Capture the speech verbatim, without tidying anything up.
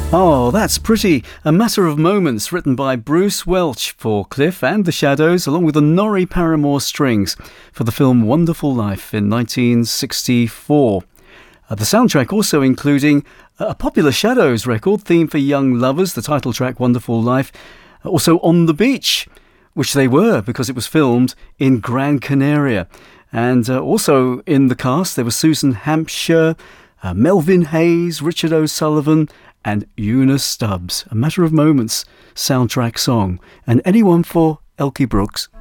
Oh, that's pretty. A Matter of Moments, written by Bruce Welch for Cliff and the Shadows, along with the Norrie Paramore Strings for the film Wonderful Life in nineteen sixty-four. Uh, the soundtrack also including a popular Shadows record, Theme for Young Lovers, the title track Wonderful Life, also On the Beach, which they were because it was filmed in Gran Canaria. And uh, also in the cast there was Susan Hampshire, uh, Melvin Hayes, Richard O'Sullivan and Eunice Stubbs. A Matter of Moments soundtrack song. And anyone for Elkie Brooks?